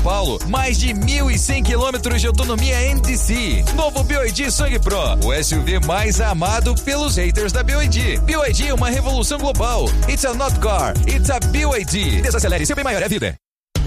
Paulo. Mais de 1.100 quilômetros de autonomia NDC. Novo BYD Sang Pro, o SUV mais amado pelos haters da BYD. BYD é uma revolução global. It's a not car, it's a BYD. Desacelere, seu bem maior é a vida.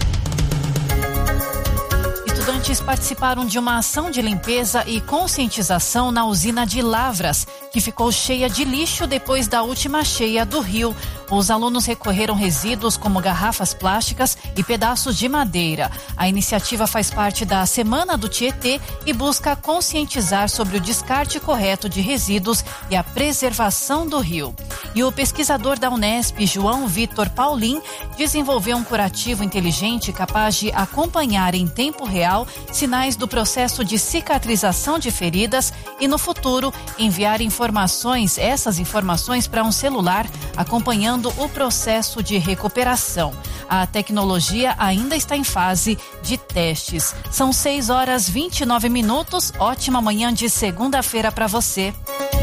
Estudantes participaram de uma ação de limpeza e conscientização na usina de Lavras, que ficou cheia de lixo depois da última cheia do rio. Os alunos recolheram resíduos como garrafas plásticas e pedaços de madeira. A iniciativa faz parte da Semana do Tietê e busca conscientizar sobre o descarte correto de resíduos e a preservação do rio. E o pesquisador da Unesp, João Vitor Paulin, desenvolveu um curativo inteligente capaz de acompanhar em tempo real sinais do processo de cicatrização de feridas e, no futuro, enviar essas informações para um celular, acompanhando o processo de recuperação. A tecnologia ainda está em fase de testes. São 6h29. Ótima manhã de segunda-feira para você.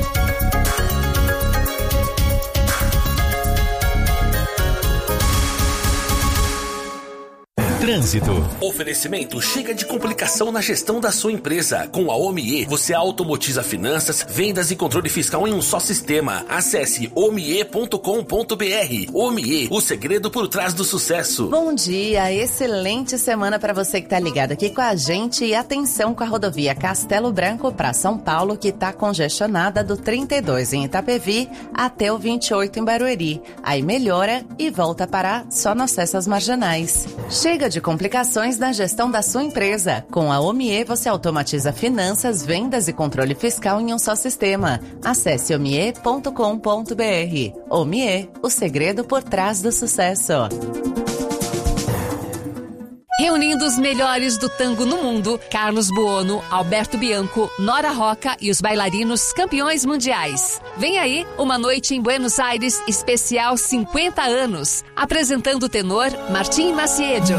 Trânsito. Oferecimento chega de complicação na gestão da sua empresa. Com a OMIE, você automatiza finanças, vendas e controle fiscal em um só sistema. Acesse omie.com.br. OMIE, o segredo por trás do sucesso. Bom dia, excelente semana para você que tá ligado aqui com a gente. E atenção com a rodovia Castelo Branco para São Paulo, que tá congestionada do 32 em Itapevi até o 28 em Barueri. Aí melhora e volta a parar só no acesso às marginais. Chega de complicações na gestão da sua empresa. Com a OMIE, você automatiza finanças, vendas e controle fiscal em um só sistema. Acesse omie.com.br. OMIE, o segredo por trás do sucesso. Reunindo os melhores do tango no mundo, Carlos Buono, Alberto Bianco, Nora Roca e os bailarinos campeões mundiais. Vem aí uma noite em Buenos Aires, especial 50 anos. Apresentando o tenor Martim Maciedo.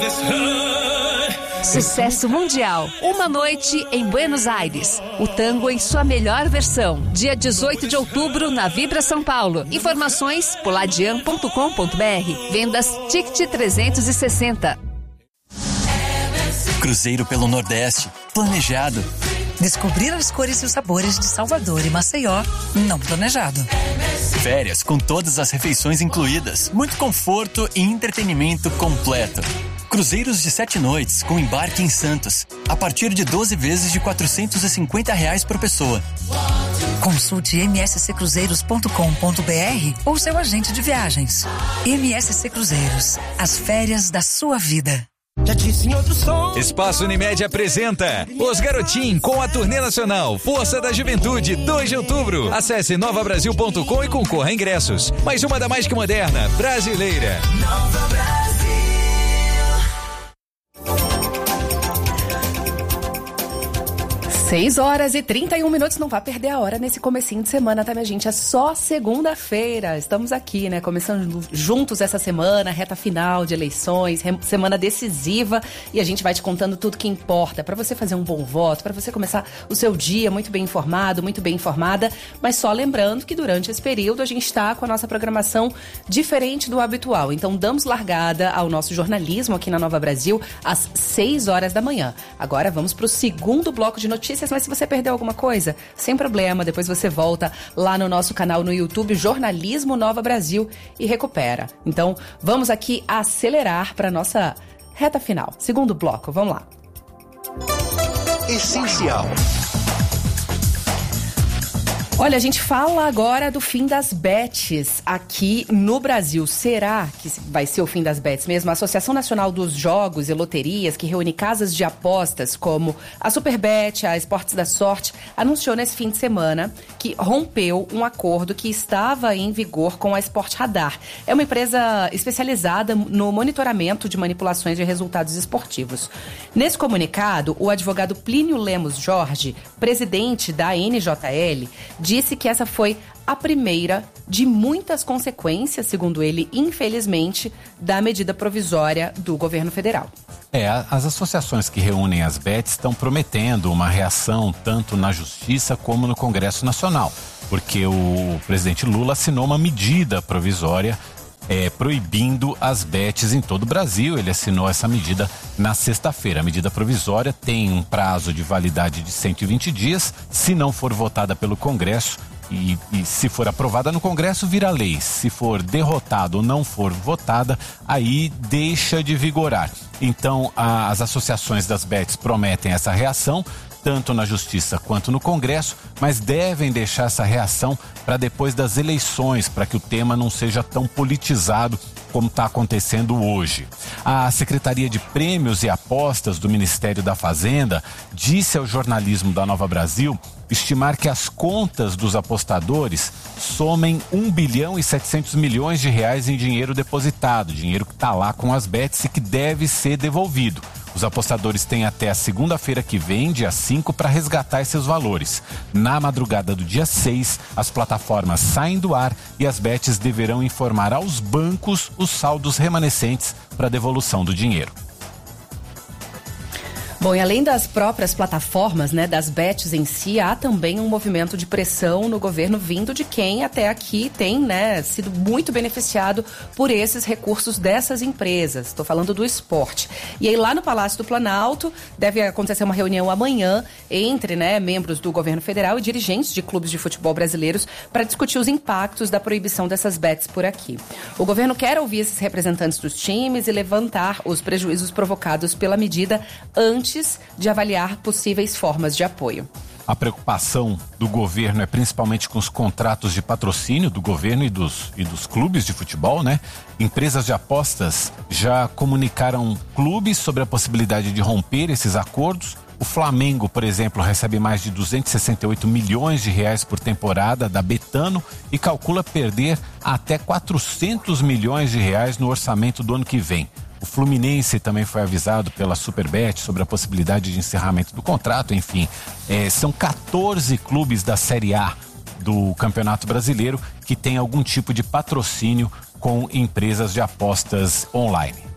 Sucesso mundial. Uma noite em Buenos Aires. O tango em sua melhor versão. Dia 18 de outubro na Vibra São Paulo. Informações poladian.com.br. Vendas Ticket 360. Cruzeiro pelo Nordeste, planejado. Descobrir as cores e os sabores de Salvador e Maceió, não planejado. Férias com todas as refeições incluídas, muito conforto e entretenimento completo. Cruzeiros de 7 noites com embarque em Santos, a partir de 12 vezes de R$450 por pessoa. Consulte msccruzeiros.com.br ou seu agente de viagens. MSC Cruzeiros, as férias da sua vida. Espaço Unimed apresenta Os Garotim com a turnê nacional Força da Juventude, 2 de outubro. Acesse novabrasil.com e concorra a ingressos. Mais uma da mais que moderna, brasileira. Nova Brasil. 6h31. Não vá perder a hora nesse comecinho de semana, tá, minha gente? É só segunda-feira. Estamos aqui, né? Começando juntos essa semana, reta final de eleições, semana decisiva. E a gente vai te contando tudo que importa para você fazer um bom voto, para você começar o seu dia muito bem informado, muito bem informada. Mas só lembrando que durante esse período a gente está com a nossa programação diferente do habitual. Então damos largada ao nosso jornalismo aqui na Nova Brasil às 6h da manhã. Agora vamos para o segundo bloco de notícias. Mas se você perdeu alguma coisa, sem problema, depois você volta lá no nosso canal no YouTube, Jornalismo Nova Brasil, e recupera. Então, vamos aqui acelerar para nossa reta final. Segundo bloco, vamos lá. Essencial. Olha, a gente fala agora do fim das bets aqui no Brasil. Será que vai ser o fim das bets mesmo? A Associação Nacional dos Jogos e Loterias, que reúne casas de apostas como a Superbet, a Esportes da Sorte, anunciou nesse fim de semana que rompeu um acordo que estava em vigor com a Sport Radar. É uma empresa especializada no monitoramento de manipulações de resultados esportivos. Nesse comunicado, o advogado Plínio Lemos Jorge, presidente da NJL, disse que essa foi a primeira de muitas consequências, segundo ele, infelizmente, da medida provisória do governo federal. As associações que reúnem as bets estão prometendo uma reação tanto na Justiça como no Congresso Nacional, porque o presidente Lula assinou uma medida provisória proibindo as bets em todo o Brasil. Ele assinou essa medida na sexta-feira. A medida provisória tem um prazo de validade de 120 dias. Se não for votada pelo Congresso, e se for aprovada no Congresso, vira lei. Se for derrotada ou não for votada, aí deixa de vigorar. Então, as associações das bets prometem essa reação, tanto na Justiça quanto no Congresso, mas devem deixar essa reação para depois das eleições, para que o tema não seja tão politizado como está acontecendo hoje. A Secretaria de Prêmios e Apostas do Ministério da Fazenda disse ao jornalismo da Nova Brasil estimar que as contas dos apostadores somem 1 bilhão e 700 milhões de reais em dinheiro depositado, dinheiro que está lá com as bets e que deve ser devolvido. Os apostadores têm até a segunda-feira que vem, dia 5, para resgatar esses valores. Na madrugada do dia 6, as plataformas saem do ar e as bets deverão informar aos bancos os saldos remanescentes para devolução do dinheiro. Bom, e além das próprias plataformas, né, das bets em si, há também um movimento de pressão no governo vindo de quem até aqui tem, né, sido muito beneficiado por esses recursos dessas empresas. Estou falando do esporte. E aí lá no Palácio do Planalto deve acontecer uma reunião amanhã entre, né, membros do governo federal e dirigentes de clubes de futebol brasileiros para discutir os impactos da proibição dessas bets por aqui. O governo quer ouvir esses representantes dos times e levantar os prejuízos provocados pela medida antes de avaliar possíveis formas de apoio. A preocupação do governo é principalmente com os contratos de patrocínio do governo e dos clubes de futebol, né? Empresas de apostas já comunicaram clubes sobre a possibilidade de romper esses acordos. O Flamengo, por exemplo, recebe mais de 268 milhões de reais por temporada da Betano e calcula perder até 400 milhões de reais no orçamento do ano que vem. O Fluminense também foi avisado pela Superbet sobre a possibilidade de encerramento do contrato. Enfim, são 14 clubes da Série A do Campeonato Brasileiro que têm algum tipo de patrocínio com empresas de apostas online.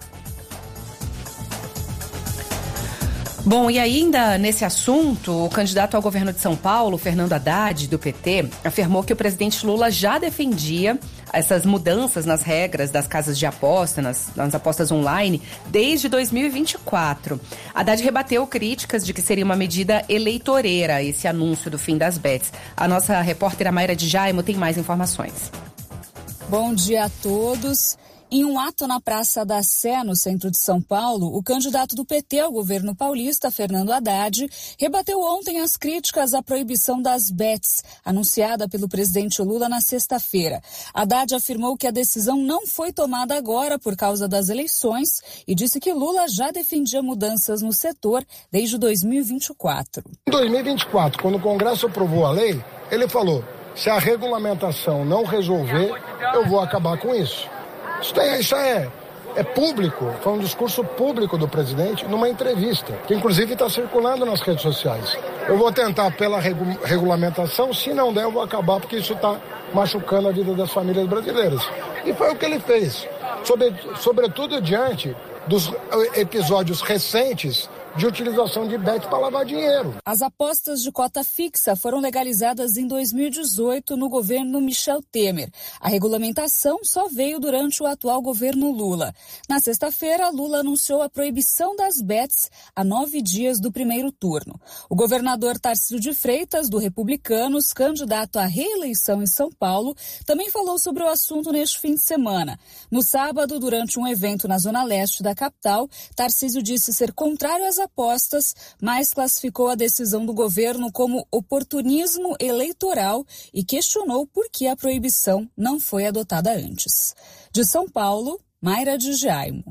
Bom, e ainda nesse assunto, o candidato ao governo de São Paulo, Fernando Haddad, do PT, afirmou que o presidente Lula já defendia essas mudanças nas regras das casas de aposta, nas apostas online, desde 2024. Haddad rebateu críticas de que seria uma medida eleitoreira esse anúncio do fim das bets. A nossa repórter Mayra de Jaimo tem mais informações. Bom dia a todos. Em um ato na Praça da Sé, no centro de São Paulo, o candidato do PT ao governo paulista, Fernando Haddad, rebateu ontem as críticas à proibição das bets, anunciada pelo presidente Lula na sexta-feira. Haddad afirmou que a decisão não foi tomada agora por causa das eleições e disse que Lula já defendia mudanças no setor desde 2024. Em 2024, quando o Congresso aprovou a lei, ele falou: se a regulamentação não resolver, eu vou acabar com isso. Isso é público, foi um discurso público do presidente numa entrevista, que inclusive está circulando nas redes sociais. Eu vou tentar pela regulamentação, se não der eu vou acabar, porque isso está machucando a vida das famílias brasileiras. E foi o que ele fez, sobretudo diante dos episódios recentes de utilização de bets para lavar dinheiro. As apostas de cota fixa foram legalizadas em 2018 no governo Michel Temer. A regulamentação só veio durante o atual governo Lula. Na sexta-feira, Lula anunciou a proibição das bets a 9 dias do primeiro turno. O governador Tarcísio de Freitas, do Republicanos, candidato à reeleição em São Paulo, também falou sobre o assunto neste fim de semana. No sábado, durante um evento na zona leste da capital, Tarcísio disse ser contrário às apostas, mas classificou a decisão do governo como oportunismo eleitoral e questionou por que a proibição não foi adotada antes. De São Paulo, Mayra de Jaimo.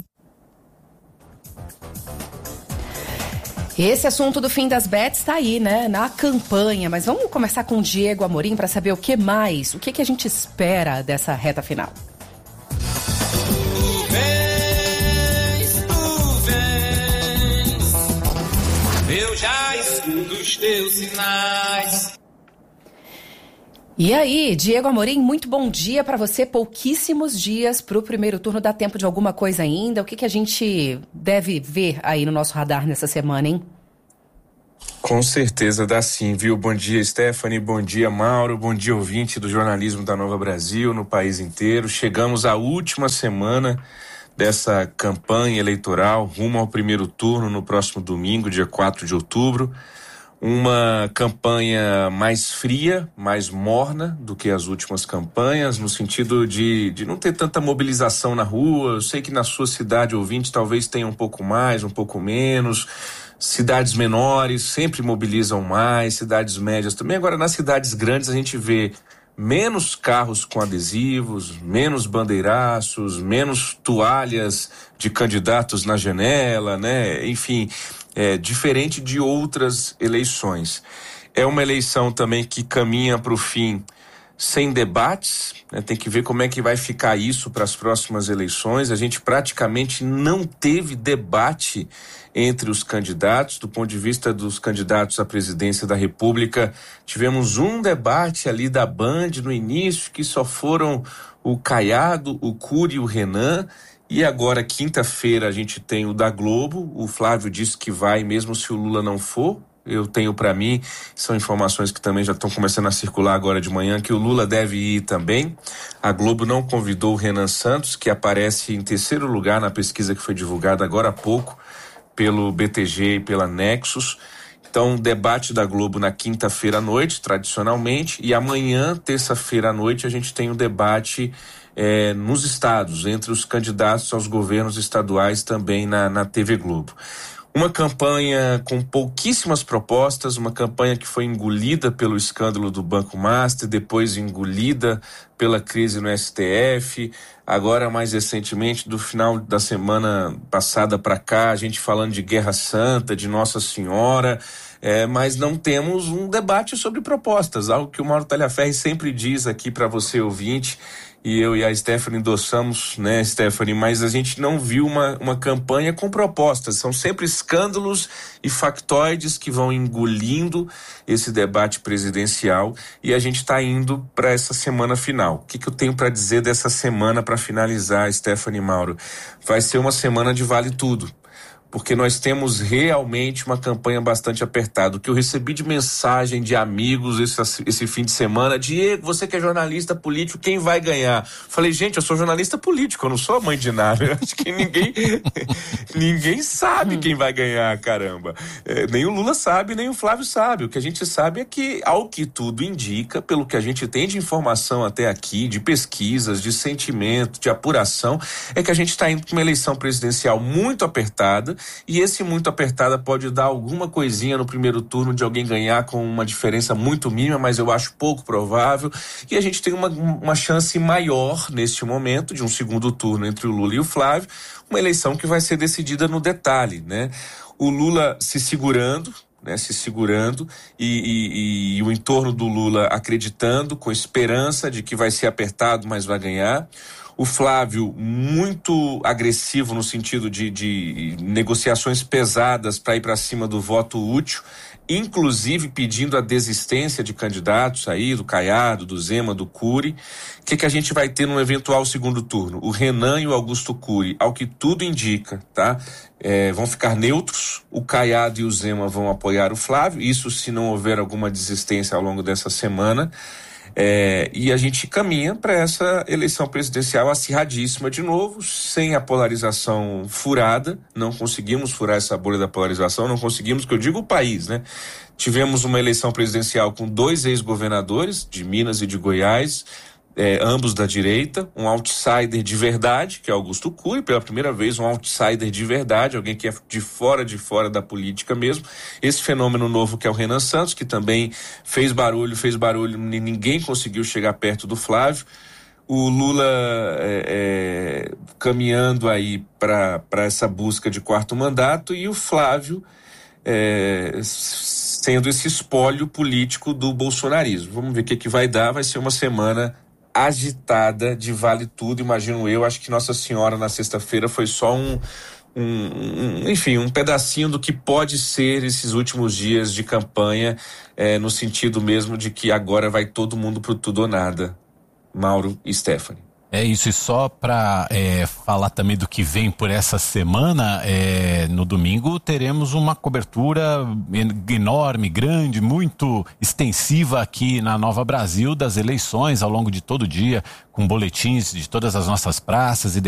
Esse assunto do fim das bets está aí, né, na campanha, mas vamos começar com o Diego Amorim para saber o que mais, o que a gente espera dessa reta final. Eu já escuto os teus sinais. E aí, Diego Amorim, muito bom dia para você. Pouquíssimos dias para o primeiro turno. Dá tempo de alguma coisa ainda? O que a gente deve ver aí no nosso radar nessa semana, hein? Com certeza dá sim, viu? Bom dia, Stephanie, bom dia, Mauro, bom dia, ouvinte do jornalismo da Nova Brasil no país inteiro. Chegamos à última semana dessa campanha eleitoral rumo ao primeiro turno no próximo domingo, dia 4 de outubro. Uma campanha mais fria, mais morna do que as últimas campanhas, no sentido de não ter tanta mobilização na rua. Eu sei que na sua cidade, ouvinte, talvez tenha um pouco mais, um pouco menos. Cidades menores sempre mobilizam mais, cidades médias também. Agora, nas cidades grandes, a gente vê menos carros com adesivos, menos bandeiraços, menos toalhas de candidatos na janela, né? Enfim, diferente de outras eleições. É uma eleição também que caminha para o fim sem debates, né? Tem que ver como é que vai ficar isso para as próximas eleições. A gente praticamente não teve debate entre os candidatos. Do ponto de vista dos candidatos à presidência da República, tivemos um debate ali da Band no início, que só foram o Caiado, o Cury e o Renan, e agora quinta-feira a gente tem o da Globo. O Flávio disse que vai mesmo se o Lula não for. Eu tenho para mim, são informações que também já estão começando a circular agora de manhã, que o Lula deve ir também. A Globo não convidou o Renan Santos, que aparece em terceiro lugar na pesquisa que foi divulgada agora há pouco pelo BTG e pela Nexus. Então, debate da Globo na quinta-feira à noite, tradicionalmente, e amanhã, terça-feira à noite, a gente tem um debate nos estados, entre os candidatos aos governos estaduais também na TV Globo. Uma campanha com pouquíssimas propostas, uma campanha que foi engolida pelo escândalo do Banco Master, depois engolida pela crise no STF, agora mais recentemente, do final da semana passada para cá, a gente falando de Guerra Santa, de Nossa Senhora, mas não temos um debate sobre propostas, algo que o Mauro Talhaferri sempre diz aqui para você, ouvinte, e eu e a Stephanie endossamos, né, Stephanie, mas a gente não viu uma campanha com propostas. São sempre escândalos e factoides que vão engolindo esse debate presidencial, e a gente está indo para essa semana final. O que eu tenho para dizer dessa semana para finalizar, Stephanie e Mauro? Vai ser uma semana de vale tudo, porque nós temos realmente uma campanha bastante apertada. O que eu recebi de mensagem de amigos esse fim de semana: Diego, você que é jornalista político, quem vai ganhar? Falei, gente, eu sou jornalista político, eu não sou a mãe de nada. Eu acho que ninguém sabe quem vai ganhar, caramba. Nem o Lula sabe, nem o Flávio sabe. O que a gente sabe é que, ao que tudo indica, pelo que a gente tem de informação até aqui, de pesquisas, de sentimento, de apuração, é que a gente está indo para uma eleição presidencial muito apertada. E esse muito apertada pode dar alguma coisinha no primeiro turno de alguém ganhar com uma diferença muito mínima, mas eu acho pouco provável. E a gente tem uma chance maior neste momento de um segundo turno entre o Lula e o Flávio, uma eleição que vai ser decidida no detalhe, né? O Lula se segurando e o entorno do Lula acreditando, com esperança de que vai ser apertado, mas vai ganhar. O Flávio muito agressivo no sentido de negociações pesadas para ir para cima do voto útil, inclusive pedindo a desistência de candidatos aí, do Caiado, do Zema, do Cury. O que a gente vai ter num eventual segundo turno? O Renan e o Augusto Cury, ao que tudo indica, tá? Vão ficar neutros. O Caiado e o Zema vão apoiar o Flávio, isso se não houver alguma desistência ao longo dessa semana. E a gente caminha para essa eleição presidencial acirradíssima de novo, sem a polarização furada. Não conseguimos furar essa bolha da polarização, não conseguimos, que eu digo o país, né? Tivemos uma eleição presidencial com 2 ex-governadores de Minas e de Goiás, ambos da direita, um outsider de verdade, que é Augusto Cury, pela primeira vez um outsider de verdade, alguém que é de fora da política mesmo. Esse fenômeno novo que é o Renan Santos, que também fez barulho, e ninguém conseguiu chegar perto do Flávio. O Lula caminhando aí para essa busca de 4º mandato, e o Flávio sendo esse espólio político do bolsonarismo. Vamos ver o que vai dar. Vai ser uma semana agitada de vale tudo, imagino eu. Acho que Nossa Senhora na sexta-feira foi só um pedacinho do que pode ser esses últimos dias de campanha, no sentido mesmo de que agora vai todo mundo pro tudo ou nada. Mauro e Stephanie. É isso, e só para falar também do que vem por essa semana, no domingo teremos uma cobertura enorme, grande, muito extensiva aqui na Nova Brasil das eleições ao longo de todo o dia, com boletins de todas as nossas praças e